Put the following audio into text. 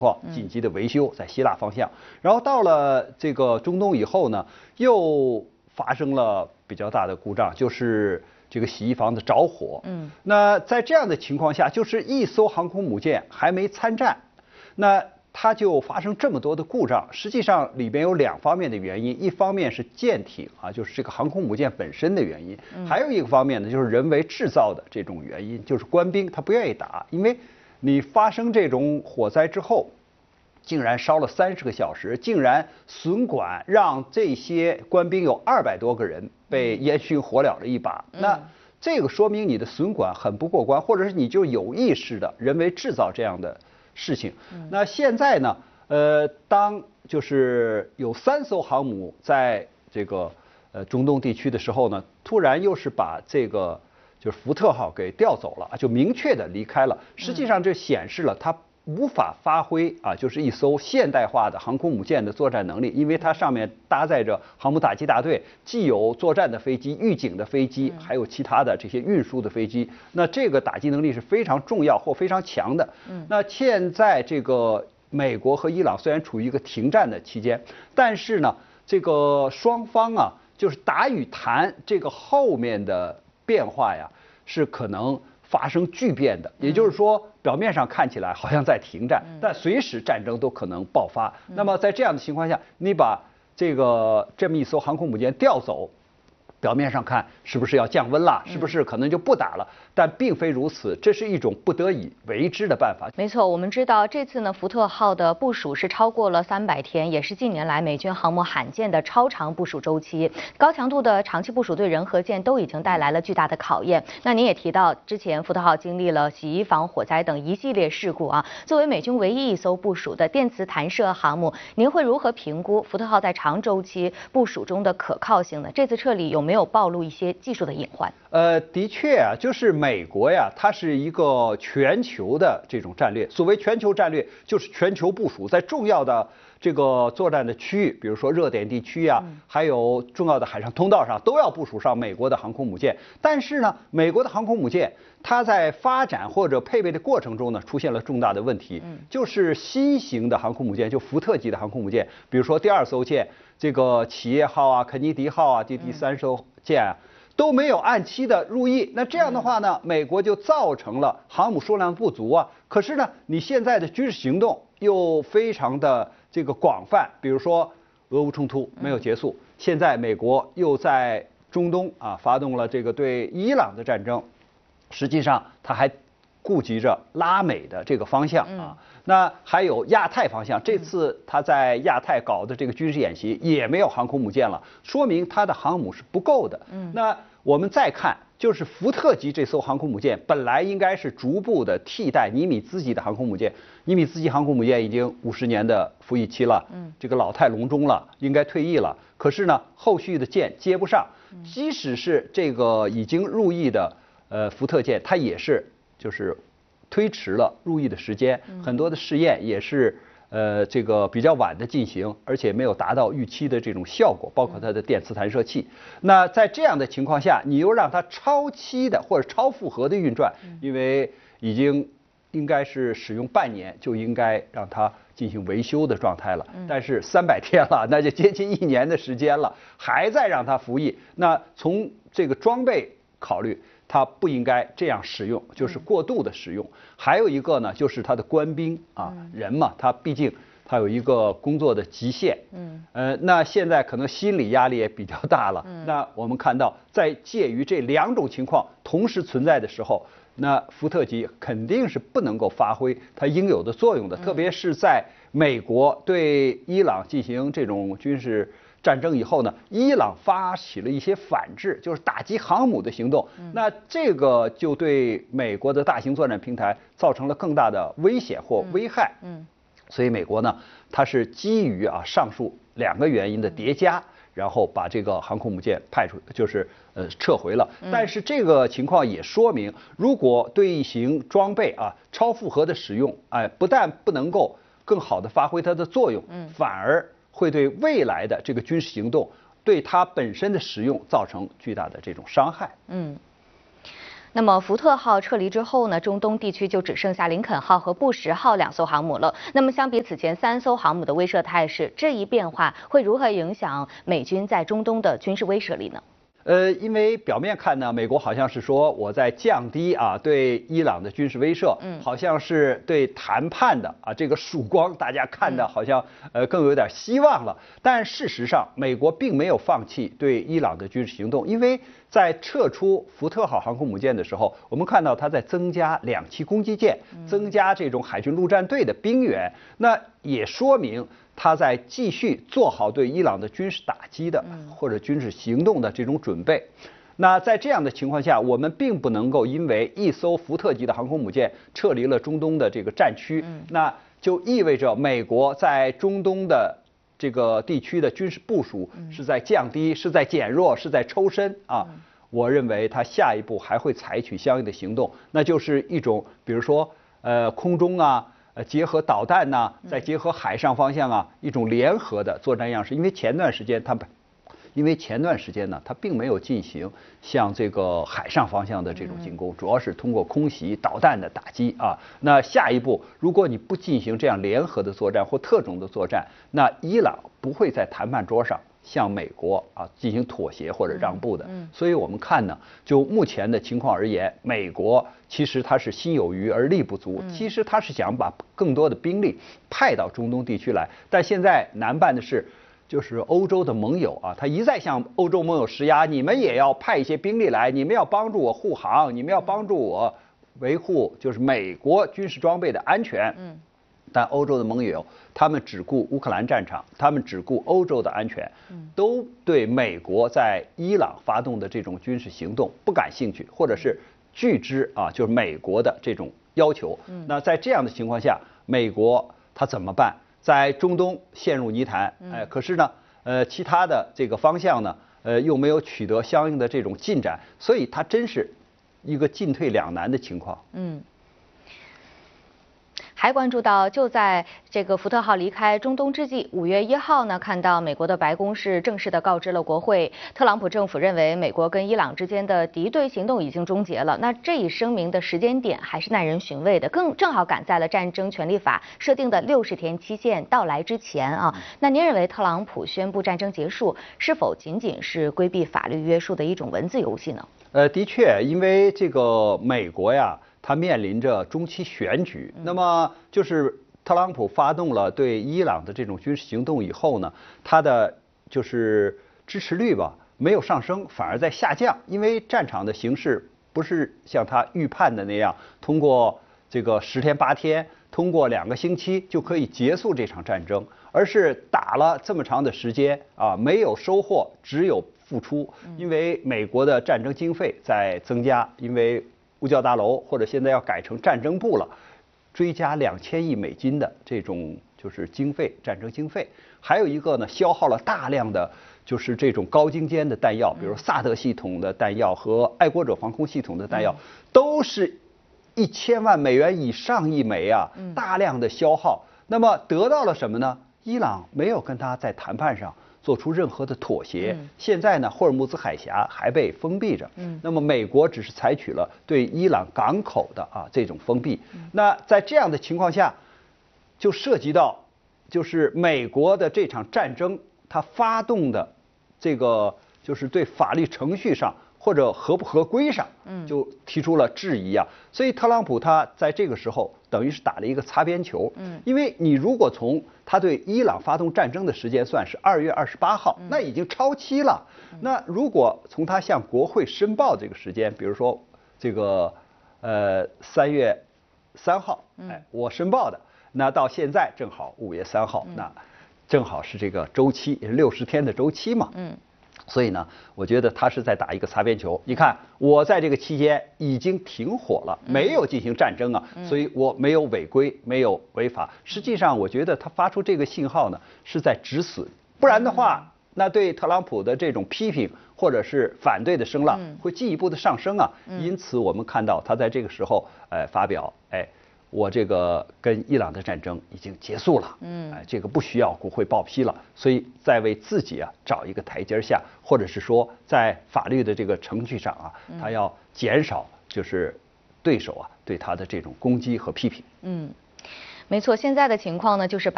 紧急的维修在希腊方向。然后到了这个中东以后呢，又发生了比较大的故障，就是这个洗衣房的着火。那在这样的情况下，就是一艘航空母舰还没参战，那它就发生这么多的故障。实际上里边有两方面的原因，一方面是舰艇啊，就是这个航空母舰本身的原因，还有一个方面呢，就是人为制造的这种原因，就是官兵他不愿意打，因为你发生这种火灾之后，竟然烧了30个小时，竟然损管让这些官兵有200多个人被烟熏火燎了一把。那这个说明你的损管很不过关，或者是你就有意识的人为制造这样的事情。那现在呢，当就是有3艘航母在这个中东地区的时候呢，突然又是把这个就是福特号给调走了，就明确的离开了。实际上这显示了它无法发挥啊，就是一艘现代化的航空母舰的作战能力，因为它上面搭载着航母打击大队，既有作战的飞机、预警的飞机，还有其他的这些运输的飞机。那这个打击能力是非常重要或非常强的。那现在这个美国和伊朗虽然处于一个停战的期间，但是呢，这个双方啊，就是打与谈这个后面的变化呀，是可能发生巨变的。也就是说，表面上看起来好像在停战，但随时战争都可能爆发。那么在这样的情况下，你把这么一艘航空母舰调走，表面上看是不是要降温了？是不是可能就不打了？但并非如此，这是一种不得已为之的办法。 没错，我们知道这次呢，福特号的部署是超过了300天，也是近年来美军航母罕见的超长部署周期。高强度的长期部署对人和舰都已经带来了巨大的考验。那您也提到，之前福特号经历了洗衣房火灾等一系列事故啊。作为美军唯一一艘部署的电磁弹射航母，您会如何评估福特号在长周期部署中的可靠性呢？这次撤离有没有暴露一些技术的隐患？ 的确啊，就是美国呀，它是一个全球的这种战略。所谓全球战略，就是全球部署，在重要的这个作战的区域，比如说热点地区啊，还有重要的海上通道上，都要部署上美国的航空母舰。但是呢，美国的航空母舰它在发展或者配备的过程中呢，出现了重大的问题，就是新型的航空母舰，就福特级的航空母舰，比如说第2艘舰，这个企业号啊、肯尼迪号啊，第3艘舰啊，都没有按期的入役。那这样的话呢，美国就造成了航母数量不足啊。可是呢，你现在的军事行动又非常的这个广泛，比如说俄乌冲突没有结束，现在美国又在中东啊发动了这个对伊朗的战争，实际上它还顾及着拉美的这个方向啊。那还有亚太方向，这次他在亚太搞的这个军事演习也没有航空母舰了，说明他的航母是不够的。那我们再看，就是福特级这艘航空母舰本来应该是逐步的替代尼米兹级的航空母舰，尼米兹级航空母舰已经50年的服役期了，这个老态龙钟了，应该退役了。可是呢，后续的舰接不上，即使是这个已经入役的福特舰，它也是就是推迟了入役的时间，很多的试验也是这个比较晚的进行，而且没有达到预期的这种效果，包括它的电磁弹射器。那在这样的情况下，你又让它超期的或者超负荷的运转，因为已经应该是使用半年就应该让它进行维修的状态了，但是300天了，那就接近1年的时间了，还在让它服役。那从这个装备考虑，它不应该这样使用，就是过度的使用。还有一个呢，就是它的官兵啊，人嘛，他毕竟他有一个工作的极限，那现在可能心理压力也比较大了。那我们看到，在介于这2种情况同时存在的时候，那福特级肯定是不能够发挥它应有的作用的，特别是在美国对伊朗进行这种军事战争以后呢，伊朗发起了一些反制，就是打击航母的行动。那这个就对美国的大型作战平台造成了更大的危险或危害。所以美国呢，它是基于上述2个原因的叠加，然后把这个航空母舰派出，就是撤回了。但是这个情况也说明，如果对一型装备超负荷的使用，不但不能够更好的发挥它的作用，反而会对未来的这个军事行动，对它本身的使用造成巨大的这种伤害。 那么福特号撤离之后呢，中东地区就只剩下林肯号和布什号2艘航母了。那么相比此前3艘航母的威慑态势，这一变化会如何影响美军在中东的军事威慑力呢？ 因为表面看呢，美国好像是说我在降低对伊朗的军事威慑，好像是对谈判的这个曙光，大家看的好像更有点希望了。但事实上，美国并没有放弃对伊朗的军事行动，因为在撤出福特号航空母舰的时候，我们看到它在增加2栖攻击舰，增加这种海军陆战队的兵员，那也说明他在继续做好对伊朗的军事打击的或者军事行动的这种准备。那在这样的情况下，我们并不能够因为一艘福特级的航空母舰撤离了中东的这个战区，那就意味着美国在中东的这个地区的军事部署是在降低、是在减弱、是在抽身啊。我认为他下一步还会采取相应的行动，那就是一种比如说空中结合导弹再结合海上方向一种联合的作战样式。因为前段时间呢，它并没有进行像这个海上方向的这种进攻，主要是通过空袭、导弹的打击那下一步，如果你不进行这样联合的作战或特种的作战，那伊朗不会在谈判桌上向美国进行妥协或者让步的。所以我们看呢，就目前的情况而言，美国其实它是心有余而力不足，其实它是想把更多的兵力派到中东地区来，但现在难办的是，就是欧洲的盟友他一再向欧洲盟友施压，你们也要派一些兵力来，你们要帮助我护航，你们要帮助我维护就是美国军事装备的安全。但欧洲的盟友他们只顾乌克兰战场，他们只顾欧洲的安全，都对美国在伊朗发动的这种军事行动不感兴趣，或者是拒之就是美国的这种要求。那在这样的情况下，美国他怎么办？在中东陷入泥潭，可是呢，其他的这个方向呢，又没有取得相应的这种进展，所以它真是一个进退两难的情况。 还关注到，就在这个福特号离开中东之际，5月1号呢，看到美国的白宫是正式的告知了国会，特朗普政府认为美国跟伊朗之间的敌对行动已经终结了。那这一声明的时间点还是耐人寻味的，正好赶在了战争权利法设定的60天期限到来之前那您认为特朗普宣布战争结束，是否仅仅是规避法律约束的一种文字游戏呢？ 的确，因为这个美国呀，它面临着中期选举，那么就是特朗普发动了对伊朗的这种军事行动以后呢，他的就是支持率没有上升，反而在下降，因为战场的形势不是像他预判的那样，通过这个10天8天，通过2个星期就可以结束这场战争，而是打了这么长的时间没有收获，只有付出。因为美国的战争经费在增加，因为五角大楼或者现在要改成战争部了，追加2000亿美金的这种就是经费，战争经费。还有一个呢，消耗了大量的就是这种高精尖的弹药，比如萨德系统的弹药和爱国者防空系统的弹药，都是1000万美元以上一枚大量的消耗。那么得到了什么呢？伊朗没有跟他在谈判上做出任何的妥协。现在呢，霍尔木兹海峡还被封闭着。那么美国只是采取了对伊朗港口的这种封闭。那在这样的情况下，就涉及到就是美国的这场战争，它发动的这个就是对法律程序上或者合不合规上，就提出了质疑所以特朗普他在这个时候等于是打了一个擦边球。因为你如果从他对伊朗发动战争的时间算是2月28号，那已经超期了。那如果从他向国会申报这个时间，比如说这个3月3号，我申报的，那到现在正好5月3号，那正好是这个周期，60天的周期嘛。所以呢，我觉得他是在打一个擦边球。你看，我在这个期间已经停火了，没有进行战争所以我没有违规，没有违法。实际上，我觉得他发出这个信号呢，是在止损。不然的话，那对特朗普的这种批评或者是反对的声浪会进一步的上升因此，我们看到他在这个时候发表我这个跟伊朗的战争已经结束了，这个不需要国会报批了，所以在为自己找一个台阶下，或者是说在法律的这个程序上他要减少就是对手啊对他的这种攻击和批评。 没错，现在的情况呢就是